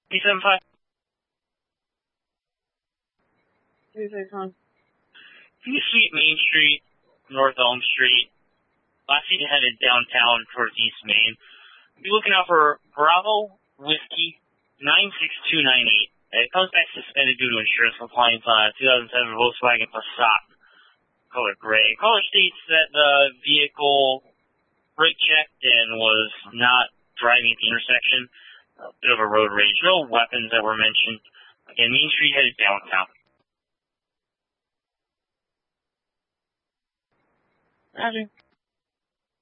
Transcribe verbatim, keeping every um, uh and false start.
P seven five. two six one. East Street, Main Street, North Elm Street. Last seat headed downtown towards East Main. Be looking out for Bravo Whiskey nine six two nine eight. It comes back suspended due to insurance compliance on a two thousand seven Volkswagen Passat, color gray. Caller states that the vehicle brake checked and was not driving at the intersection. A bit of a road rage. No weapons that were mentioned. Again, Main Street headed downtown. Roger.